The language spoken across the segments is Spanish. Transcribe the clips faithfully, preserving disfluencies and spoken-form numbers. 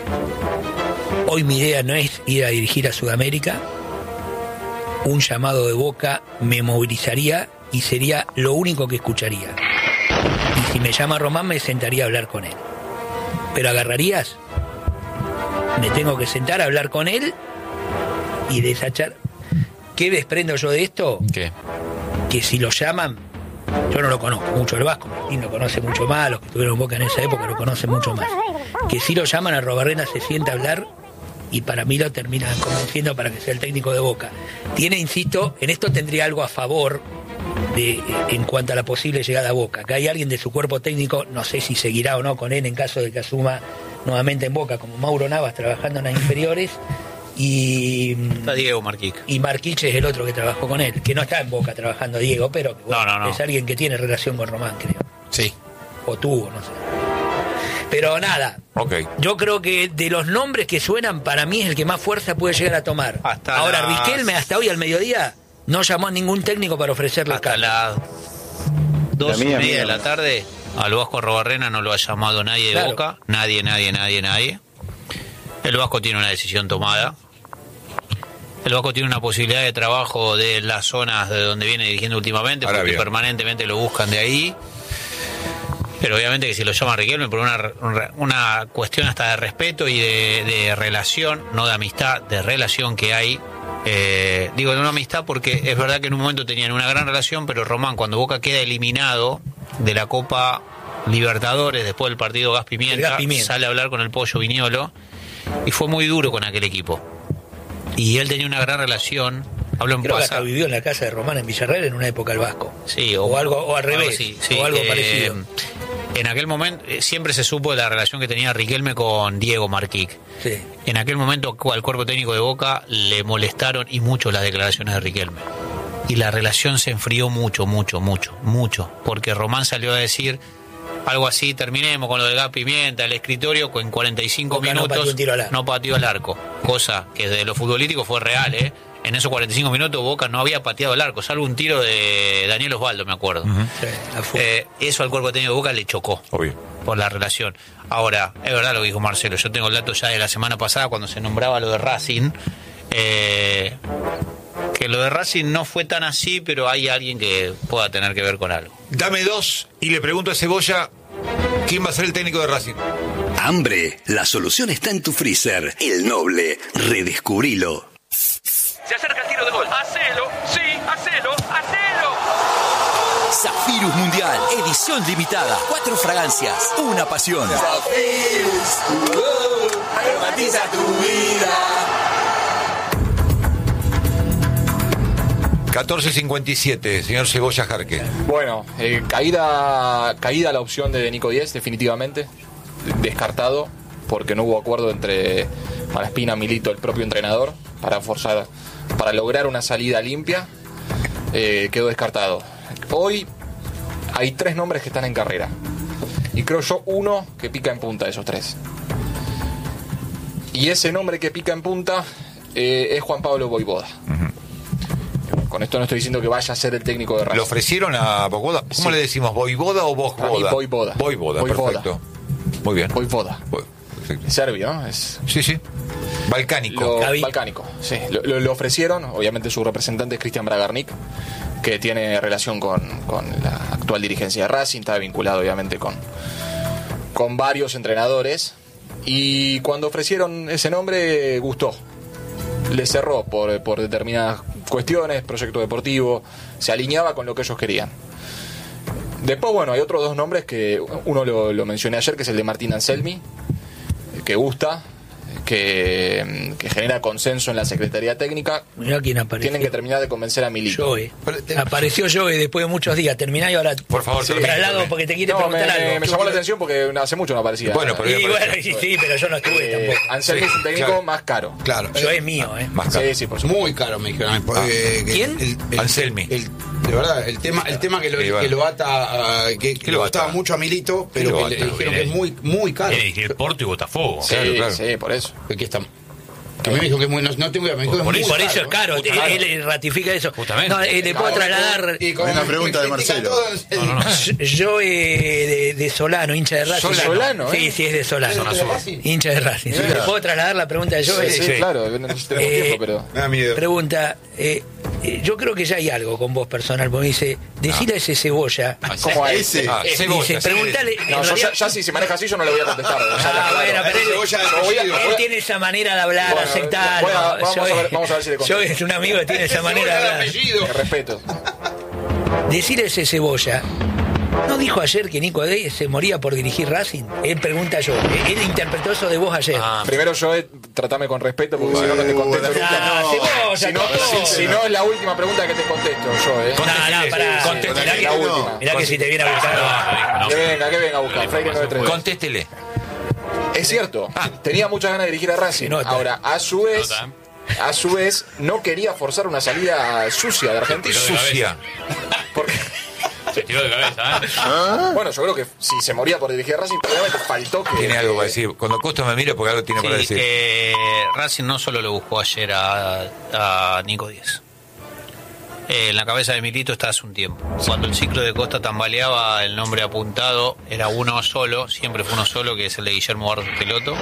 Hoy mi idea no es ir a dirigir a Sudamérica. Un llamado de Boca me movilizaría y sería lo único que escucharía. Y si me llama Román me sentaría a hablar con él. ¿Pero agarrarías? Me tengo que sentar a hablar con él y desachar. ¿Qué desprendo yo de esto? ¿Qué? Que si lo llaman, yo no lo conozco mucho el Vasco, Martín lo conoce mucho más, los que estuvieron en Boca en esa época lo conocen mucho más. Que si lo llaman a Robarrena se sienta a hablar y para mí lo terminan convenciendo para que sea el técnico de Boca. Tiene, insisto, en esto tendría algo a favor de, en cuanto a la posible llegada a Boca. Acá hay alguien de su cuerpo técnico, no sé si seguirá o no con él en caso de que asuma nuevamente en Boca, como Mauro Navas trabajando en las inferiores. Y está Diego Marquic. Y Marquic es el otro que trabajó con él, que no está en Boca trabajando Diego, pero que, bueno, no, no, no. es alguien que tiene relación con Román, creo. Sí. O tuvo, no sé. Pero nada, okay. Yo creo que de los nombres que suenan, para mí es el que más fuerza puede llegar a tomar. Hasta Ahora, las... Riquelme hasta hoy al mediodía no llamó a ningún técnico para ofrecerle hasta las dos y media de la tarde al Vasco Robarrena no lo ha llamado nadie de claro. Boca, nadie, nadie, nadie, nadie. El Vasco tiene una decisión tomada. El Vasco tiene una posibilidad de trabajo de las zonas de donde viene dirigiendo últimamente, porque Arabia. permanentemente lo buscan de ahí. Pero obviamente que si lo llama Riquelme por una, una cuestión hasta de respeto y de, de relación, no de amistad, de relación que hay. Eh, digo de una amistad porque es verdad que en un momento tenían una gran relación, pero Román, cuando Boca queda eliminado de la Copa Libertadores después del partido Gas Pimienta, Gas Pimienta, sale a hablar con el Pollo Viñolo y fue muy duro con aquel equipo. Y él tenía una gran relación. Hablo en Creo pasa. que acá vivió en la casa de Román en Villarreal en una época el Vasco. Sí, o, o algo o al revés, algo así, sí, o algo eh, parecido. En aquel momento eh, siempre se supo de la relación que tenía Riquelme con Diego Marquic. Sí. En aquel momento al cuerpo técnico de Boca le molestaron y mucho las declaraciones de Riquelme. Y la relación se enfrió mucho, mucho, mucho, mucho. Porque Román salió a decir algo así, terminemos con lo de Gas Pimienta, el escritorio, en cuarenta y cinco Boca minutos no pateó, un tiro al arco. no pateó al arco. Cosa que desde lo futbolístico fue real, ¿eh? En esos cuarenta y cinco minutos Boca no había pateado el arco, salvo un tiro de Daniel Osvaldo, me acuerdo. Uh-huh. Sí, eh, eso al cuerpo técnico de Boca le chocó. Obvio. Por la relación. Ahora, es verdad lo que dijo Marcelo, yo tengo el dato ya de la semana pasada cuando se nombraba lo de Racing, eh, que lo de Racing no fue tan así, pero hay alguien que pueda tener que ver con algo. Dame dos y le pregunto a Cebolla, ¿quién va a ser el técnico de Racing? Hambre, la solución está en tu freezer. El Noble, redescubrilo. Se acerca el tiro de gol. ¡Hacelo! ¡Sí! ¡Hacelo! ¡Hacelo! Zafirus Mundial, edición limitada. Cuatro fragancias, una pasión. Zafirus, uh, aromatiza tu vida. catorce cincuenta y siete, señor Cebolla Jarque. Bueno, eh, caída, caída la opción de Nico Díez, definitivamente. Descartado, porque no hubo acuerdo entre Malaspina, Milito, el propio entrenador, para forzar, para lograr una salida limpia. Eh, quedó descartado. Hoy hay tres nombres que están en carrera. Y creo yo uno que pica en punta de esos tres. Y ese nombre que pica en punta eh, es Juan Pablo Voivoda. Uh-huh. Con esto no estoy diciendo que vaya a ser el técnico de Racing. ¿Lo ofrecieron a Voivoda? ¿Cómo sí. le decimos? ¿Voivoda o Vojvoda? Voivoda. Voivoda, perfecto. Muy bien. Voivoda. Perfecto. Serbio, ¿no? Es... Sí, sí. Balcánico. Lo, balcánico, sí. Lo, lo, lo ofrecieron, obviamente su representante es Cristian Bragarnik, que tiene relación con, con la actual dirigencia de Racing, está vinculado obviamente con, con varios entrenadores, y cuando ofrecieron ese nombre gustó, le cerró por, por determinadas cuestiones, proyecto deportivo, se alineaba con lo que ellos querían. Después, bueno, hay otros dos nombres que uno lo, lo mencioné ayer, que es el de Martín Anselmi, que gusta, que, que genera consenso en la Secretaría Técnica. Mirá quién apareció. Tienen que terminar de convencer a Milito. Joey. Apareció Joey después de muchos días. Terminá y ahora por favor, sí, traslado sí, porque te quiere no, preguntar me, algo. Me llamó la atención porque hace mucho no aparecía. Bueno, pero y bueno, sí, sí, pero yo no estuve eh, tampoco. Anselmi sí, es un técnico claro. más caro. Claro. Yo es mío, ¿eh? Más caro. Sí, sí, por supuesto. Muy caro, me dijeron. Ah. Eh, ¿Quién? El, el, Anselmi. El, el, de verdad, el tema, el tema que lo, que lo ata, uh, que, que lo gustaba mucho a Milito, pero que le dijeron que es muy, muy caro. El Porto y Botafogo. Sí, claro, claro. Sí, por eso. Aquí estamos. Que me dijo que muy, no, no tengo idea, me dijo que por, es muy por caro, eso es caro, ¿eh? él, él ratifica eso. Justamente. No, eh, le puedo trasladar. Y con Una el- pregunta de me critican Marcelo. todo, No, no, no. Yo eh, de, de Solano, hincha de Racing. Solano, ¿eh? Sí, sí, es de Solano. ¿Es de Racing? Hincha de Racing. Sí, ¿le puedo trasladar la pregunta de Joel? Sí, sí, claro, no tenemos Eh, tiempo, pero... Me da miedo. Pregunta, eh, eh, yo creo que ya hay algo con vos personal, porque dice, decile a ese cebolla. ¿Cómo a Ese. ese? Ah, Eh, cebolla, dice, sí. preguntale. No, en yo realidad- ya, ya si se maneja así yo no le voy a contestar. o sea, Ah, claro. bueno, pero él, Cebolla de Voy a- apellido. voy a- él tiene esa manera de hablar, Bueno, aceptarlo. voy a- vamos Yo- a ver- vamos a ver si le Yo contesto. es un amigo que tiene esa manera de Cebolla de hablar. apellido. Te respeto. Decirle a ese cebolla. ¿No dijo ayer que Nico Díez se moría por dirigir Racing? Él pregunta yo. Él interpretó eso de vos ayer. Ah, Primero yo, eh, tratame con respeto porque si no, no te contesto Bueno, nunca. Ah, cebolla, Si no, cebolla. si, si no es la última pregunta que te contesto yo, ¿eh? No, no, pará. Contéstele. Mirá que, La última. mirá que si te viene a buscar. no, Que venga, que venga a buscar. Freire novecientos treinta y dos. Contéstele. Es cierto, tenía muchas ganas de dirigir a Racing. Se nota. Ahora, a su vez, Nota. a su vez, no quería forzar una salida sucia de Argentina. Sucia. Porque, Se tiró de cabeza, ¿eh? bueno, yo creo que si se moría por dirigir a Racing, obviamente faltó que... Tiene algo para decir. Cuando Costa me mira, porque algo tiene para Sí, decir. eh, Racing no solo lo buscó ayer a, a Nico Díez. Eh, en la cabeza de Milito está hace un tiempo. Cuando el ciclo de Costa tambaleaba, el nombre apuntado era uno solo, siempre fue uno solo, que es el de Guillermo Barros Peloto.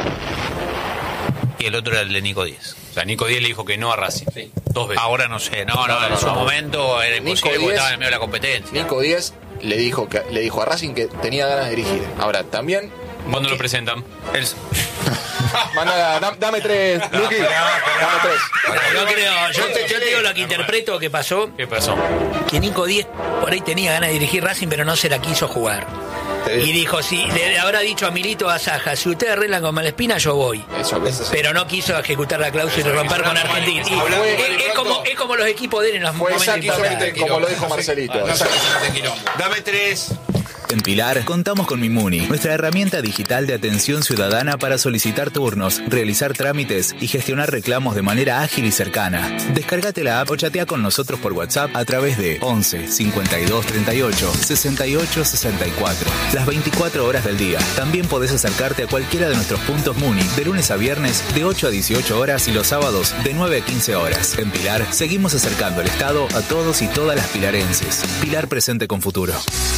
Y el otro era el de Nico Díez. O sea, Nico Díez le dijo que no a Racing. Dos veces. Ahora no sé, no, no, No, no, en no, su no. momento era Nico imposible porque Díez- estaba en el medio de la competencia. Nico Díez le dijo, que, le dijo a Racing que tenía ganas de dirigir. Ahora, también... ¿Cuándo lo presentan? Él- Manda, dam- dame tres, Luqui. Dame tres. No creo, yo, yo te digo lo que interpreto que pasó, ¿Qué pasó? que Nico Díez por ahí tenía ganas de dirigir Racing, pero no se la quiso jugar. Y dijo, si le habrá dicho a Milito a Saja, si ustedes arreglan con Malespina, yo voy. Eso, eso sí. Pero no quiso ejecutar la cláusula y romper con Argentina. Y Hablando es, con el es rato. como, es como los equipos de él en los Fue momentos exactamente importantes. como lo dijo Marcelito. No se mete en quilombo. Dame tres. En Pilar contamos con Mimuni, nuestra herramienta digital de atención ciudadana para solicitar turnos, realizar trámites y gestionar reclamos de manera ágil y cercana. Descárgate la app o chatea con nosotros por WhatsApp a través de once cincuenta y dos treinta y ocho sesenta y ocho sesenta y cuatro. Las veinticuatro horas del día. También podés acercarte a cualquiera de nuestros puntos Muni de lunes a viernes de ocho a dieciocho horas y los sábados de nueve a quince horas. En Pilar seguimos acercando el Estado a todos y todas las pilarenses. Pilar presente con futuro.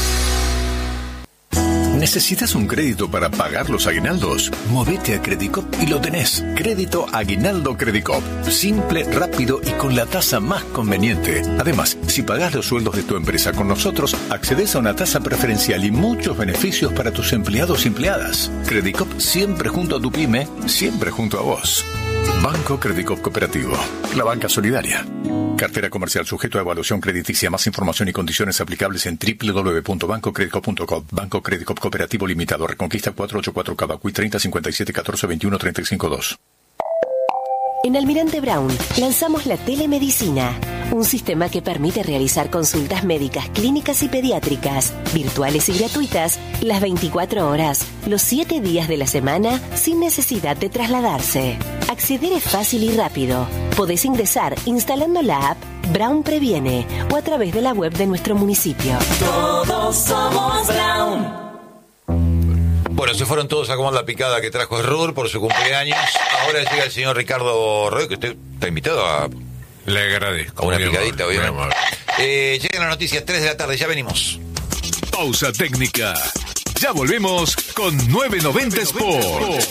¿Necesitas un crédito para pagar los aguinaldos? Movete a Credicop y lo tenés. Crédito Aguinaldo Credicop. Simple, rápido y con la tasa más conveniente. Además, si pagás los sueldos de tu empresa con nosotros, accedes a una tasa preferencial y muchos beneficios para tus empleados y empleadas. Credicop siempre junto a tu pyme, siempre junto a vos. Banco Credicop Cooperativo. La banca solidaria. Cartera comercial sujeto a evaluación crediticia. Más información y condiciones aplicables en doble u doble u doble u punto banco credicop punto com. Banco Credicop Cooperativo Limitado. Reconquista cuatrocientos ochenta y cuatro Cavacuy treinta cincuenta y siete catorce veintiuno treinta y cinco dos. En Almirante Brown lanzamos la telemedicina, un sistema que permite realizar consultas médicas, clínicas y pediátricas, virtuales y gratuitas, las veinticuatro horas, los siete días de la semana, sin necesidad de trasladarse. Acceder es fácil y rápido. Podés ingresar instalando la app Brown Previene o a través de la web de nuestro municipio. Todos somos Brown. Bueno, se fueron todos a comer la picada que trajo Rur por su cumpleaños. Ahora llega el señor Ricardo Roy, que usted está invitado a, Le agradezco. a una muy picadita, amable, muy obviamente. amable. Eh, llegan las noticias tres de la tarde, ya venimos. Pausa técnica. Ya volvemos con nueve noventa Sport.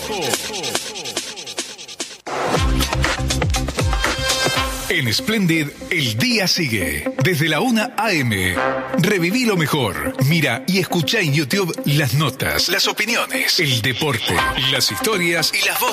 En Splendid, el día sigue. Desde la una a eme. Reviví lo mejor. Mira y escucha en YouTube las notas, las opiniones, el deporte, las historias y las voces